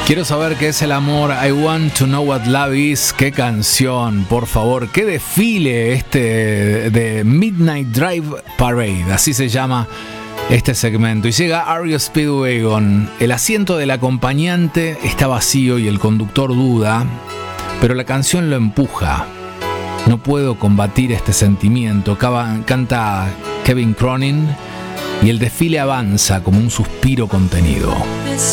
Quiero saber qué es el amor. I want to know what love is. Qué canción, por favor. Qué desfile este de Midnight Drive Parade. Así se llama este segmento. Y llega REO Speedwagon. El asiento del acompañante está vacío y el conductor duda, pero la canción lo empuja. No puedo combatir este sentimiento. Canta Kevin Cronin y el desfile avanza como un suspiro contenido.